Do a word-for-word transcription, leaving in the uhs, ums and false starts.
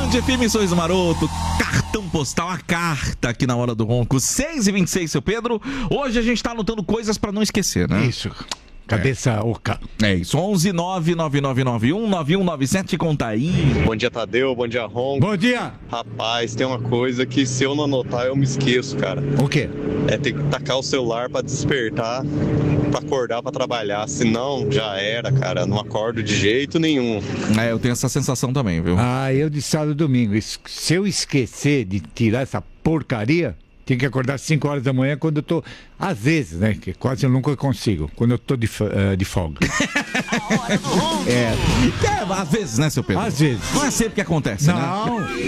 Band F M, Sorriso Maroto, cartão postal, a carta aqui na Hora do Ronco, seis e vinte e seis, seu Pedro. Hoje a gente tá anotando coisas pra não esquecer, né? Isso. Cabeça é. oca. É isso, onze nove nove nove nove um nove um nove sete, conta aí. Bom dia, Tadeu, bom dia, Ronco. Bom dia. Rapaz, tem uma coisa que se eu não anotar eu me esqueço, cara. O quê? É ter que tacar o celular pra despertar, pra acordar pra trabalhar, senão já era, cara, não acordo de jeito nenhum. É, eu tenho essa sensação também, viu? Ah, eu de sábado e domingo. Se eu esquecer de tirar essa porcaria, tem que acordar às cinco horas da manhã quando eu tô... Às vezes, né? Que quase eu nunca consigo. Quando eu tô de, uh, de folga. é, é, às vezes, né, seu Pedro? Às vezes. Não é sempre que acontece, não. né?